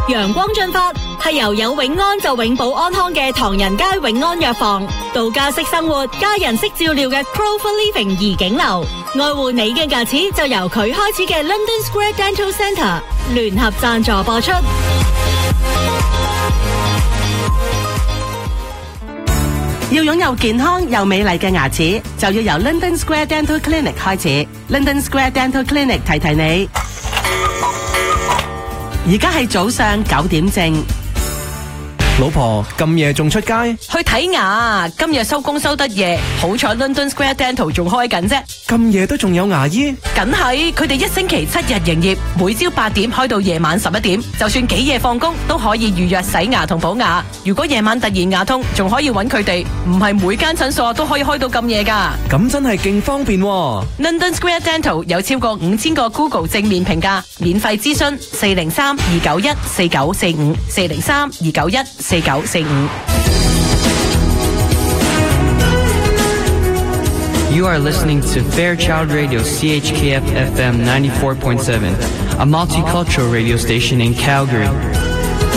陽光進發係由有永安就永保安康嘅唐人街永安藥房，度假式生活家人式照料嘅 Clover Living 怡景樓，愛護你嘅牙齒就由佢開始嘅 London Square Dental Centre 聯合贊助播出。 要擁有健康又美麗嘅牙齒，就要由 London Square Dental Clinic 開始。London Square Dental Clinic 提提你，而家係早上9點正。 老婆咁夜仲出街？ 去睇牙，今日收工收得夜，好彩 London Square Dental 仲開緊啫。 咁夜都仲有牙醫？ 梗係，佢哋1星期7日營業，每朝8點開到夜晚11點，就算幾夜放工都可以預約洗牙同補牙。如果夜晚突然牙痛，仲可以揾佢哋，唔係每間診所都可以開到咁夜㗎。 咁真係勁方便喎。 London Square Dental 有超過5000個 Google 正面評價，免費諮詢403-291-4945 403-291-4945。 You are listening to Fairchild Radio CHKF FM 94.7, a multicultural radio station in Calgary.